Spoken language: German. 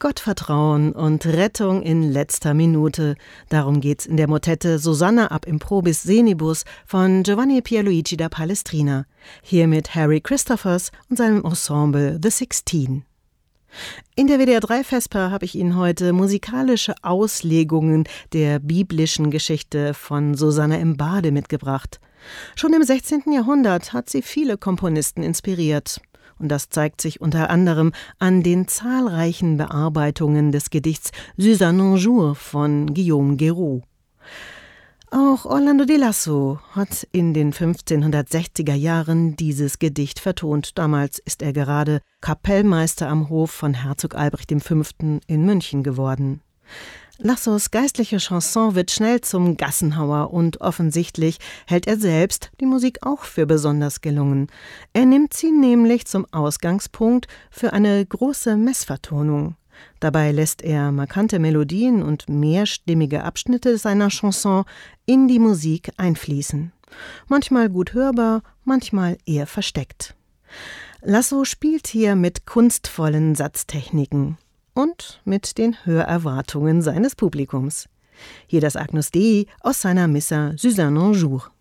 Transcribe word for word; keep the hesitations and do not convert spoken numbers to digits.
Gottvertrauen und Rettung in letzter Minute. Darum geht's in der Motette Susanna ab Improbis Senibus von Giovanni Pierluigi da Palestrina. Hier mit Harry Christophers und seinem Ensemble The Sixteen. In der W D R drei Vesper habe ich Ihnen heute musikalische Auslegungen der biblischen Geschichte von Susanna im Bade mitgebracht. Schon im sechzehnten Jahrhundert hat sie viele Komponisten inspiriert. Und das zeigt sich unter anderem an den zahlreichen Bearbeitungen des Gedichts Suzanne un jour von Guillaume Guéraud. Auch Orlando di Lasso hat in den fünfzehnhundertsechziger Jahren dieses Gedicht vertont. Damals ist er gerade Kapellmeister am Hof von Herzog Albrecht der Fünfte in München geworden. Lassos geistliche Chanson wird schnell zum Gassenhauer und offensichtlich hält er selbst die Musik auch für besonders gelungen. Er nimmt sie nämlich zum Ausgangspunkt für eine große Messvertonung. Dabei lässt er markante Melodien und mehrstimmige Abschnitte seiner Chanson in die Musik einfließen. Manchmal gut hörbar, manchmal eher versteckt. Lasso spielt hier mit kunstvollen Satztechniken und mit den Hörerwartungen seines Publikums. Hier das Agnus Dei aus seiner Missa Suzanne un jour.